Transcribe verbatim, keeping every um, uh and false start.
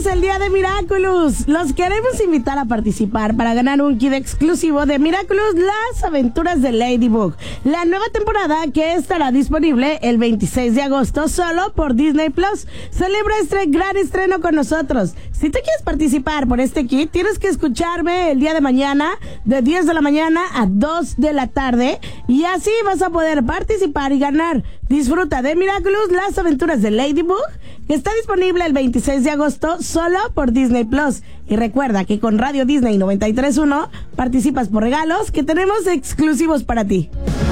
es el día de Miraculous. Los queremos invitar a participar para ganar un kit exclusivo de Miraculous, Las Aventuras de Ladybug, la nueva temporada que estará disponible el veintiséis de agosto solo por Disney Plus. Celebra este gran estreno con nosotros. Si te quieres participar por este kit, tienes que escucharme el día de mañana de diez de la mañana a dos de la tarde y así vas a poder participar y ganar. Disfruta de Miraculous, Las Aventuras de Ladybug, que está disponible el veintiséis de agosto solo por Disney Plus. Y recuerda que con Radio Disney noventa y tres punto uno participas por regalos que tenemos exclusivos para ti.